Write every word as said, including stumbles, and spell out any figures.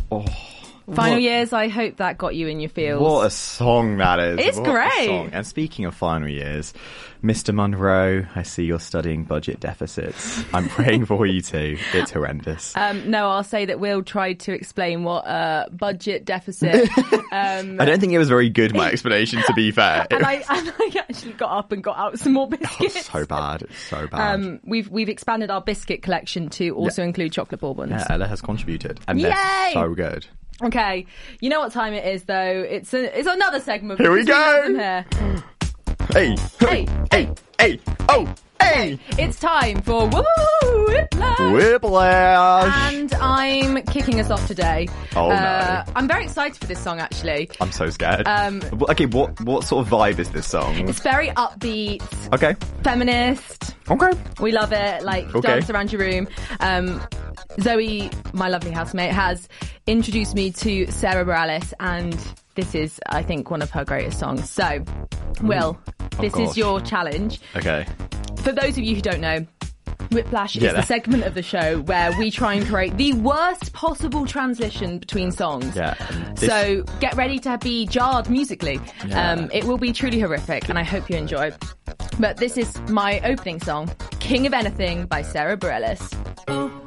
Oh, Final what, Years, I hope that got you in your feels. What a song that is. It's What a great. song. And speaking of Final Years, Mister Monroe, I see you're studying budget deficits. I'm praying for you too. It's horrendous. Um, no, I'll say that Will tried to explain what a budget deficit... Um, I don't think it was very good, my explanation, to be fair. and, I, and I actually got up and got out some more Oh, biscuits. so bad. It's so bad. Um, we've we've expanded our biscuit collection to also Yeah. include chocolate bourbons. Yeah, Ella has contributed. And Yay! they're so good. Okay, you know what time it is though. It's a, it's another segment. Here we because go! love them here. Hey, Hey, hey, hey, oh, hey! It's time for Woo Whiplash. Whiplash! And I'm kicking us off today. Oh, uh, no. I'm very excited for this song actually. I'm so scared. Um, Well, okay, what what sort of vibe is this song? It's very upbeat, Okay, feminist. okay. We love it. Like Okay. dance around your room. Um, Zoe, my lovely housemate, has introduced me to Sarah Bareilles, and this is, I think, one of her greatest songs. So, Will, Oh, this gosh. is your challenge. Okay. For those of you who don't know, Whiplash Yeah, is the that- segment of the show where we try and create the worst possible transition between songs. Yeah. This- So get ready to be jarred musically. Yeah. Um, it will be truly horrific, and I hope you enjoy. But this is my opening song, King of Anything by Sarah Bareilles.